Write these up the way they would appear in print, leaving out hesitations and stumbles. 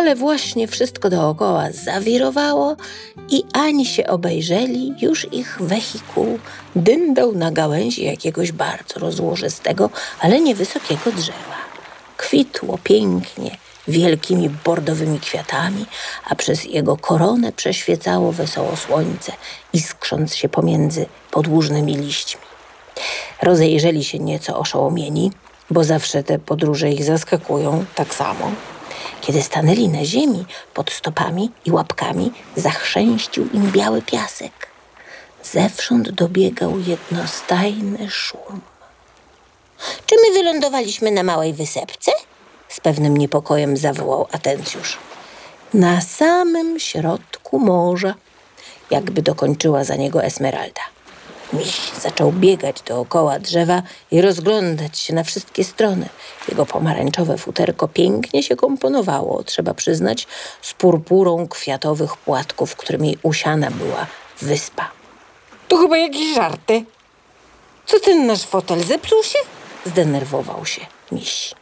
Ale właśnie wszystko dookoła zawirowało i ani się obejrzeli, już ich wehikuł dyndał na gałęzi jakiegoś bardzo rozłożystego, ale niewysokiego drzewa. Kwitło pięknie, wielkimi bordowymi kwiatami, a przez jego koronę przeświecało wesoło słońce, iskrząc się pomiędzy podłużnymi liśćmi. Rozejrzeli się nieco oszołomieni, bo zawsze te podróże ich zaskakują tak samo. Kiedy stanęli na ziemi, pod stopami i łapkami zachrzęścił im biały piasek. Zewsząd dobiegał jednostajny szum. Czy my wylądowaliśmy na małej wysepce? Z pewnym niepokojem zawołał Atencjusz. Na samym środku morza, jakby dokończyła za niego Esmeralda. Miś zaczął biegać dookoła drzewa i rozglądać się na wszystkie strony. Jego pomarańczowe futerko pięknie się komponowało, trzeba przyznać, z purpurą kwiatowych płatków, którymi usiana była wyspa. To chyba jakieś żarty. Co ten nasz fotel, zepsuł się? Zdenerwował się Miś.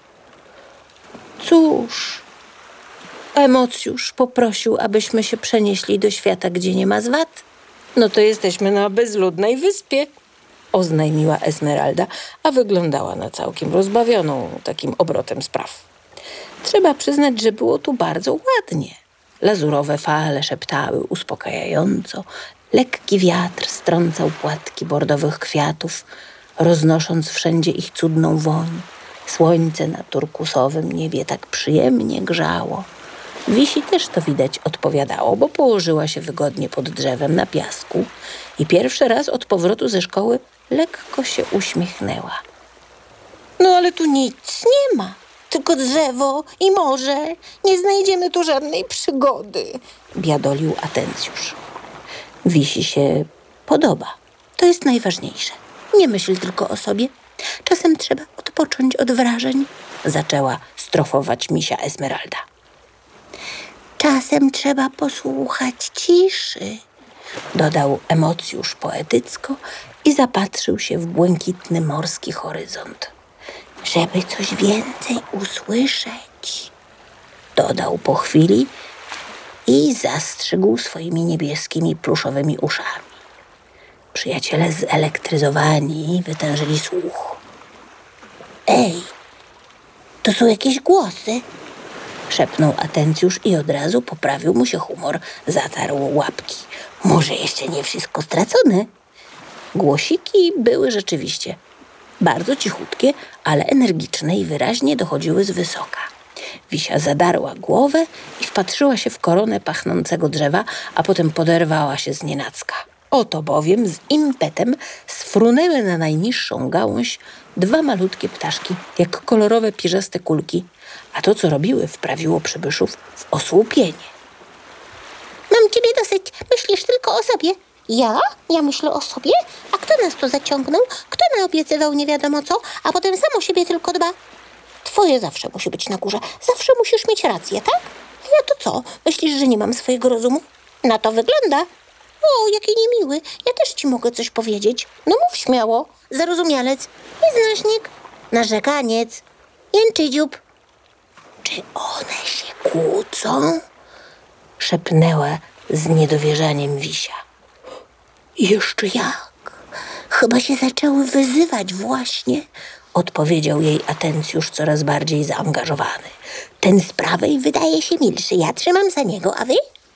Cóż, Emocjusz poprosił, abyśmy się przenieśli do świata, gdzie nie ma zwad. No to jesteśmy na bezludnej wyspie, oznajmiła Esmeralda, a wyglądała na całkiem rozbawioną takim obrotem spraw. Trzeba przyznać, że było tu bardzo ładnie. Lazurowe fale szeptały uspokajająco, lekki wiatr strącał płatki bordowych kwiatów, roznosząc wszędzie ich cudną woń. Słońce na turkusowym niebie tak przyjemnie grzało. Wisi też to widać odpowiadało, bo położyła się wygodnie pod drzewem na piasku i pierwszy raz od powrotu ze szkoły lekko się uśmiechnęła. No ale tu nic nie ma, tylko drzewo i morze. Nie znajdziemy tu żadnej przygody, biadolił Atencjusz. Wisi się podoba. To jest najważniejsze. Nie myśl tylko o sobie. Czasem trzeba odpocząć od wrażeń, zaczęła strofować misia Esmeralda. Czasem trzeba posłuchać ciszy, dodał Emocjusz poetycko i zapatrzył się w błękitny morski horyzont. Żeby coś więcej usłyszeć, dodał po chwili i zastrzygł swoimi niebieskimi pluszowymi uszami. Przyjaciele zelektryzowani wytężyli słuch. Ej, to są jakieś głosy, szepnął Atencjusz i od razu poprawił mu się humor, zatarł łapki. Może jeszcze nie wszystko stracone? Głosiki były rzeczywiście bardzo cichutkie, ale energiczne i wyraźnie dochodziły z wysoka. Wisia zadarła głowę i wpatrzyła się w koronę pachnącego drzewa, a potem poderwała się znienacka. Oto bowiem z impetem sfrunęły na najniższą gałąź dwa malutkie ptaszki, jak kolorowe pierzaste kulki, a to, co robiły, wprawiło przybyszów w osłupienie. Mam ciebie dosyć, myślisz tylko o sobie. Ja myślę o sobie? A kto nas tu zaciągnął? Kto naobiecywał nie wiadomo co, a potem sam o siebie tylko dba? Twoje zawsze musi być na górze, zawsze musisz mieć rację, tak? A ja to co? Myślisz, że nie mam swojego rozumu? Na to wygląda. O, jaki niemiły. Ja też ci mogę coś powiedzieć. No mów śmiało. Zarozumialec, nieznaśnik, narzekaniec, jęczydziób. Czy one się kłócą? Szepnęła z niedowierzaniem Wisia. Jeszcze jak? Chyba się zaczęły wyzywać właśnie, odpowiedział jej Atencjusz coraz bardziej zaangażowany. Ten z prawej wydaje się milszy. Ja trzymam za niego, a wy?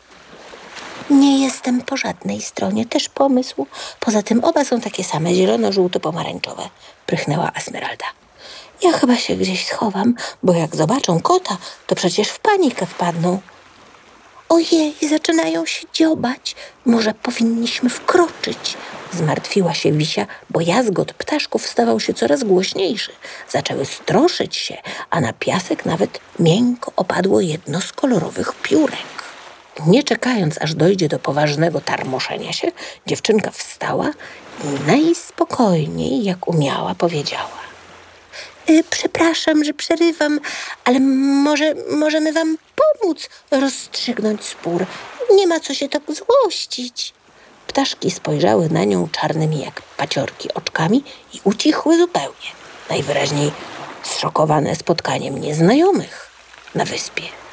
Nie jestem po żadnej stronie, też pomysł. Poza tym oba są takie same, zielono-żółto-pomarańczowe, prychnęła Esmeralda. Ja chyba się gdzieś schowam, bo jak zobaczą kota, to przecież w panikę wpadną. Ojej, zaczynają się dziobać. Może powinniśmy wkroczyć? Zmartwiła się Wisia, bo jazgot ptaszków stawał się coraz głośniejszy. Zaczęły stroszyć się, a na piasek nawet miękko opadło jedno z kolorowych piórek. Nie czekając, aż dojdzie do poważnego tarmoszenia się, dziewczynka wstała i najspokojniej, jak umiała, powiedziała. Przepraszam, że przerywam, ale możemy wam pomóc rozstrzygnąć spór. Nie ma co się tak złościć. Ptaszki spojrzały na nią czarnymi jak paciorki oczkami i ucichły zupełnie. Najwyraźniej zszokowane spotkaniem nieznajomych na wyspie.